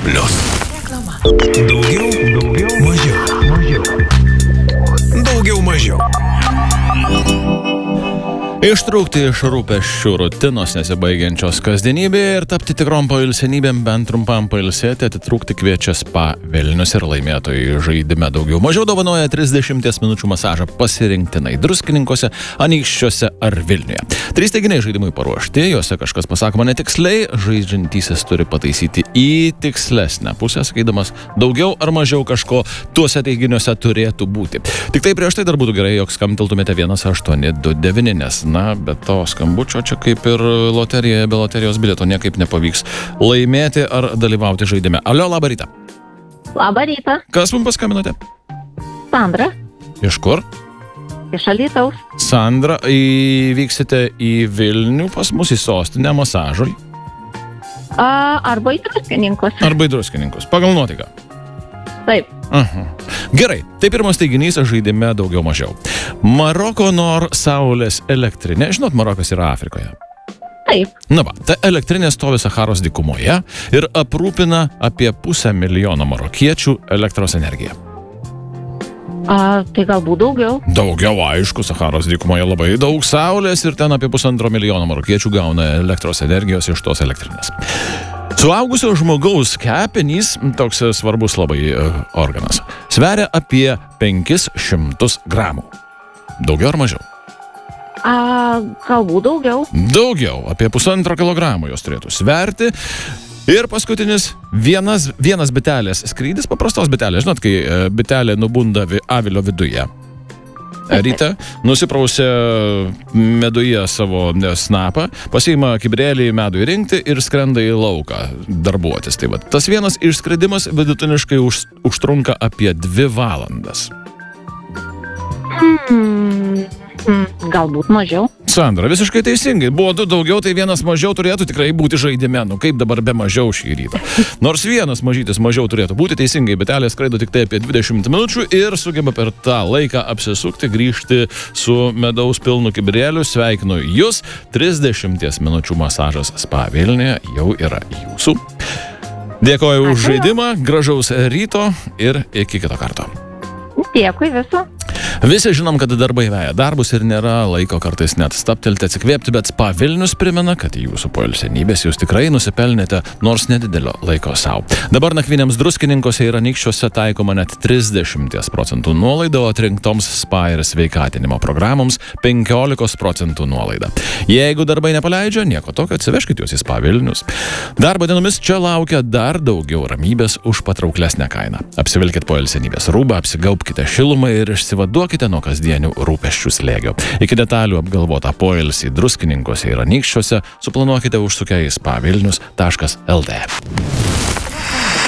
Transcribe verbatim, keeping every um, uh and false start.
plius. Daugiau, daugiau, mažiau, mažiau. Daugiau, mažiau. Ištrūkti iš rūpesčių rutinos nesibaigiančios kasdienybėje ir tapti tikrom pailsenybėm, bent trumpam pailsėti, atitrūkti kviečia Spa Vilnius ir laimėtojai žaidime daugiau mažiau dovanoja trisdešimties minučių masažą pasirinktinai Druskininkuose, Anykščiuose ar Vilniuje. Trys teiginiai žaidimui paruošti, juose kažkas pasakoma netiksliai, žaidžiantysis turi pataisyti į tikslesnę pusę, sakydamas daugiau ar mažiau kažko tuose teiginiuose turėtų būti. Tik tai prieš tai dar būtų gerai, jog skambteltumėte vienas aštuoni du devyni, nes na, bet to skambučio čia kaip ir loterijoje, be loterijos bilieto niekaip nepavyks laimėti ar dalyvauti žaidime. Alio, labą rytą. Labą rytą. Kas mums paskambinote? Sandra. Iš kur? Iš Alytaus. Sandra, įvyksite į Vilnių pas mus į sostinę masažui? A, arba į Druskininkus. Arba į Druskininkus. Pagal nuotaiką. Taip. Aha. Gerai, tai pirmas teiginys žaidime daugiau mažiau. Maroko Nor saulės elektrinė, žinot, Marokas yra Afrikoje. Taip. Na va, ta elektrinė stovi Saharos dykumoje ir aprūpina apie pusę milijono marokiečių elektros energiją. A, tai galbūt daugiau. Daugiau, aišku, Saharos dykumoje labai daug saulės ir ten apie pusantro milijono marokiečių gauna elektros energijos iš tos elektrinės. Suaugusio žmogaus kepenys, toks svarbus labai organas, sveria apie penkis šimtus gramų. Daugiau ar mažiau? A, galbūt daugiau. Daugiau, apie pusantro kilogramo jos turėtų sverti. Ir paskutinis, vienas, vienas bitelės skrydis, paprastos bitelės, žinot, kai bitelė nubunda avilio viduje. Ryte nusiprausia meduje savo snapą, pasiima kibirėlį medų įrinkti ir skrenda į lauką darbuotis. Tai va, tas vienas išskridimas vidutiniškai už, užtrunka apie dvi valandas. Hmm, hmm, galbūt mažiau. Sandra, visiškai teisingai. Buvo du daugiau, tai vienas mažiau turėtų tikrai būti žaidime. Nu kaip dabar be mažiau šį rytą. Nors vienas mažytis mažiau turėtų būti teisingai, betelė skraido tik tai apie dvidešimt minučių ir sugeba per tą laiką apsisukti, grįžti su medaus pilnu kibirėliu. Sveikinu jūs. trisdešimties minučių masažas Spa Vilniuje jau yra jūsų. Dėkoju už žaidimą, gražaus ryto ir iki kito karto. Dėkui viso. Visi žinom, kad darbai veja darbus ir nėra laiko kartais net staptelti, atsikvėpti, bet Spa Vilnius primena, kad jūsų poilsenybės jūs tikrai nusipelnėte nors nedidelio laiko savo. Dabar nakvynėms Druskininkuose ir Anykščiuose taikoma net trisdešimt procentų nuolaida, o atrinktoms spa ir sveikatinimo programoms penkiolika procentų nuolaida. Jeigu darbai nepaleidžia, nieko tokio, atsivežkite juos į Spa Vilnius. Darbo dienomis čia laukia dar daugiau ramybės už patrauklesnę kainą. Apsivilkit poilsenybės rūbą, apsigaubkite šilumą ir išsivaduokite nuo kasdienių rūpesčių slėgio. Iki detalių apgalvotą poilsį Druskininkuose ir Anykščiuose suplanuokite užsukę į spa vilnius taškas el tė.